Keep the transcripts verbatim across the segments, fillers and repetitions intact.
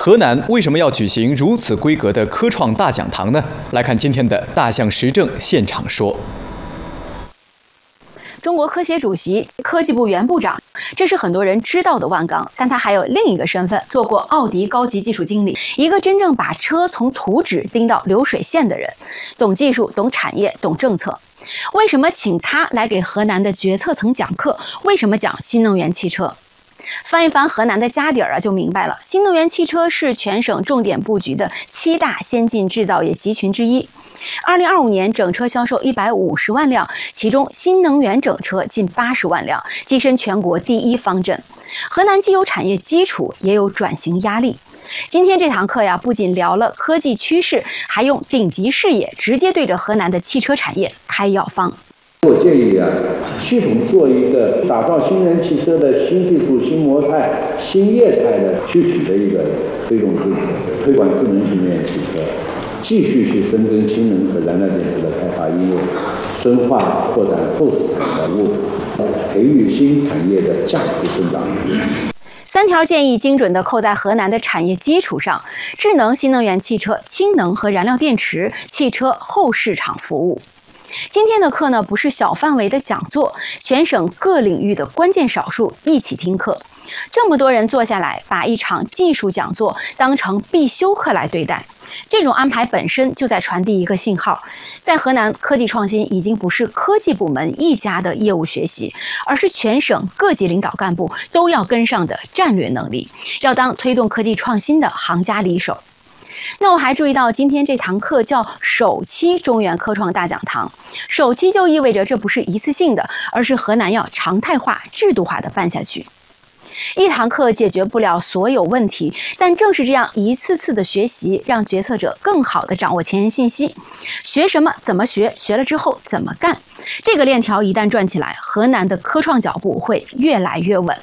河南为什么要举行如此规格的科创大讲堂呢？来看今天的大象时政现场说。 中国科协主席、科技部原部长，这是很多人知道的万钢，但他还有另一个身份，做过奥迪高级技术经理，一个真正把车从图纸钉到流水线的人，懂技术、懂产业、懂政策。为什么请他来给河南的决策层讲课？为什么讲新能源汽车？翻一翻河南的家底儿啊，就明白了。新能源汽车是全省重点布局的七大先进制造业集群之一。二零二五年整车销售一百五十万辆，其中新能源整车近八十万辆，跻身全国第一方阵。河南既有产业基础，也有转型压力。今天这堂课呀，不仅聊了科技趋势，还用顶级视野直接对着河南的汽车产业开药方。 我建议啊，系统做一个打造新能源汽车的新技术、新模态、新业态的具体的一个推动政策，推广智能新能源汽车，继续去深耕氢能和燃料电池的开发应用，深化扩展后市场的务，培育新产业的价值增长力。 三条建议精准地扣在河南的产业基础上：智能新能源汽车、氢能和燃料电池、汽车后市场服务。今天的课呢，不是小范围的讲座，全省各领域的关键少数一起听课。这么多人坐下来，把一场技术讲座当成必修课来对待，这种安排本身就在传递一个信号：在河南，科技创新已经不是科技部门一家的业务学习，而是全省各级领导干部都要跟上的战略能力，要当推动科技创新的行家里手。那我还注意到，今天这堂课叫首期中原科创大讲堂。首期就意味着这不是一次性的，而是河南要常态化、制度化的办下去。一堂课解决不了所有问题，但正是这样一次次的学习，让决策者更好地掌握前沿信息。学什么，怎么学，学了之后怎么干，这个链条一旦转起来，河南的科创脚步会越来越稳。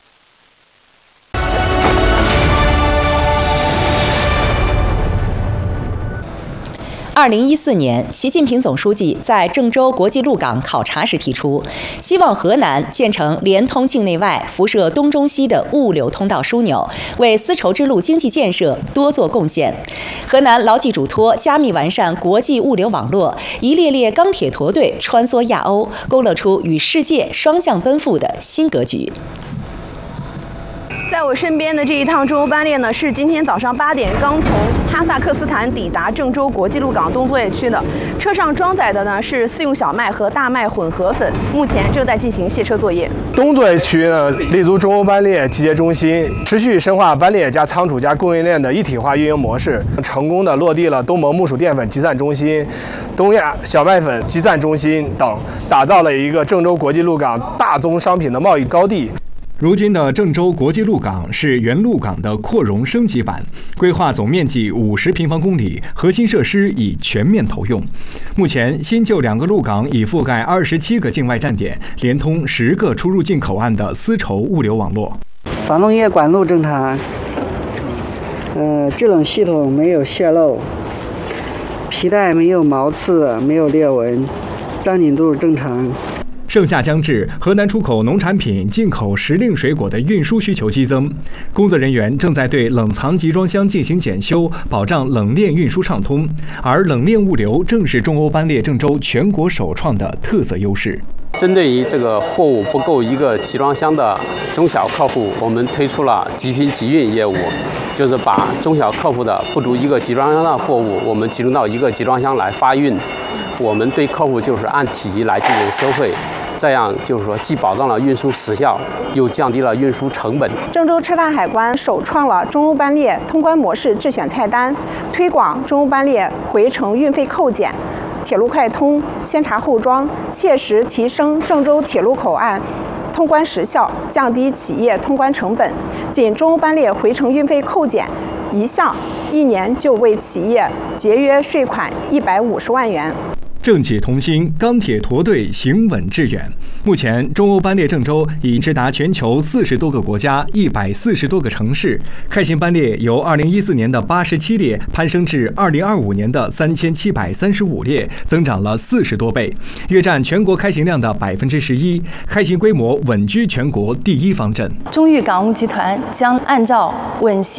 二零一四年，习近平总书记在郑州国际陆港考察时提出，希望河南建成连通境内外、辐射东中西的物流通道枢纽，为丝绸之路经济建设多做贡献。河南牢记嘱托，加密完善国际物流网络，一列列钢铁驼队穿梭亚欧，勾勒出与世界双向奔赴的新格局。 在我身边的这一趟中欧班列呢，是今天早上八点刚从哈萨克斯坦抵达郑州国际陆港东作业区的。车上装载的呢是四用小麦和大麦混合粉，目前正在进行卸车作业。 东作业区呢，立足中欧班列集结中心，持续深化班列加仓储加供应链的一体化运营模式，成功的落地了东盟木薯淀粉集散中心、东亚小麦粉集散中心等，打造了一个郑州国际陆港大宗商品的贸易高地。 如今的郑州国际陆港是原陆港的扩容升级版，规划总面积五十平方公里，核心设施已全面投用。目前，新旧两个陆港已覆盖二十七个境外站点，连通十个出入境口岸的丝绸物流网络。 发动液管路正常，呃，制冷系统没有泄漏，皮带没有毛刺，没有裂纹，张紧度正常。 盛夏将至，河南出口农产品、进口时令水果的运输需求激增，工作人员正在对冷藏集装箱进行检修，保障冷链运输畅通。而冷链物流正是中欧班列郑州全国首创的特色优势。 针对于这个货物不够一个集装箱的中小客户，我们推出了集拼集运业务，就是把中小客户的不足一个集装箱的货物，我们集中到一个集装箱来发运。我们对客户就是按体积来进行收费。这样就是说，既保障了运输时效，又降低了运输成本。 郑州车站海关首创了中欧班列通关模式智选菜单，推广中欧班列回程运费扣减、铁路快通、先查后装，切实提升郑州铁路口岸通关时效，降低企业通关成本。仅中欧班列回程运费扣减一项，一年就为企业节约税款一百五十万元。 政企同心，钢铁驼队行稳致远。目前，中欧班列郑州已直达全球四十多个国家、一百四十多个城市。开行班列由二零一四年的八十七列攀升至二零二五年的三千七百三十五列，增长了四十多倍，约占全国开行量的百分之十一。开行规模稳居全国第一方阵。 中豫港务集团将按照稳信。